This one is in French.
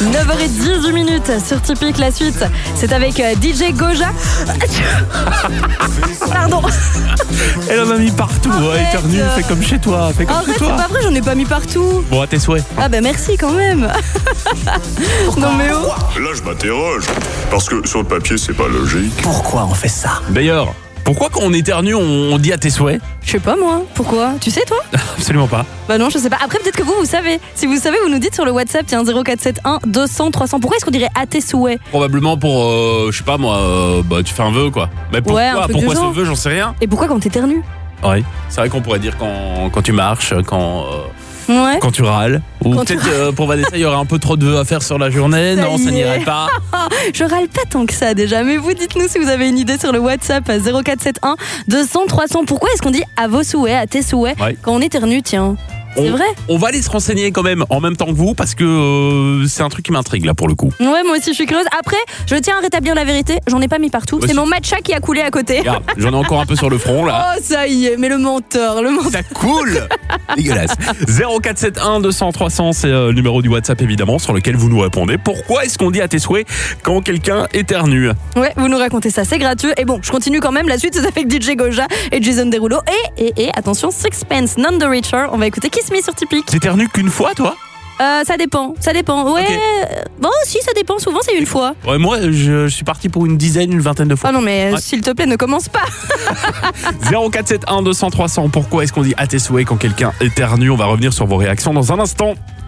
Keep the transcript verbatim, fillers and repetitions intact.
neuf heures dix-huit minutes sur Typique, la suite. C'est avec D J Goja. Pardon. Elle en a mis partout, ouais, éternue, fais comme chez toi, fais comme Arrête, chez toi. c'est pas vrai, j'en ai pas mis partout. Bon, à tes souhaits. Ah bah merci quand même. Non mais oh. Là, je m'interroge. Parce que sur le papier, c'est pas logique. Pourquoi on fait ça? D'ailleurs, pourquoi quand on éternue, on, on dit à tes souhaits? Je sais pas moi, pourquoi? Tu sais toi? Absolument pas. Bah non, je sais pas. Après peut-être que vous, vous savez. Si vous savez, vous nous dites sur le WhatsApp, tiens, zéro quatre sept un deux cents trois cents. Pourquoi est-ce qu'on dirait à tes souhaits? Probablement pour, euh, je sais pas moi, euh, bah tu fais un vœu quoi. Mais pourquoi, Ouais, un truc pourquoi du ce genre. vœu, j'en sais rien. Et pourquoi quand t'éternues? Oui, c'est vrai qu'on pourrait dire quand, quand tu marches, quand, euh, Ouais. quand tu râles. Ou Quand tu peut-être euh, pour Vanessa, il y aurait un peu trop de vœux à faire sur la journée. Ça Non, y ça est. n'irait pas. Je râle pas tant que ça déjà, mais vous dites-nous si vous avez une idée sur le WhatsApp à zéro quatre sept un deux cents trois cents. Pourquoi est-ce qu'on dit à vos souhaits, à tes souhaits, Ouais. quand on éternue, tiens? C'est On- vrai? On va aller se renseigner quand même en même temps que vous parce que euh, c'est un truc qui m'intrigue là pour le coup. Ouais, moi aussi je suis curieuse. Après, je tiens à rétablir la vérité, j'en ai pas mis partout. Bah, C'est si. mon matcha qui a coulé à côté. Regarde, j'en ai encore un peu sur le front là. Oh, ça y est, mais le menteur, le menteur. Ça coule. Dégueulasse. zéro quatre sept un deux cents trois cents, c'est euh, le numéro du WhatsApp évidemment sur lequel vous nous répondez. Pourquoi est-ce qu'on dit à tes souhaits quand quelqu'un éternue? Ouais, vous nous racontez ça, c'est gratuit. Et bon, je continue quand même. La suite, c'est avec D J Goja et Jason Derulo. Et, et, et, attention, Sixpence, None the Richer. On va écouter Kiss Me sur Typique. T'éternues qu'une fois toi? Euh, ça dépend, ça dépend. Ouais. Ok. euh, Bon, si, ça dépend. Souvent, c'est une fois. Ouais, moi je, je suis parti pour une dizaine, une vingtaine de fois. Ah non, mais euh, Ouais. s'il te plaît, ne commence pas. zéro quatre sept un deux cents trois cents. Pourquoi est-ce qu'on dit à tes souhaits quand quelqu'un éternue? On va revenir sur vos réactions dans un instant.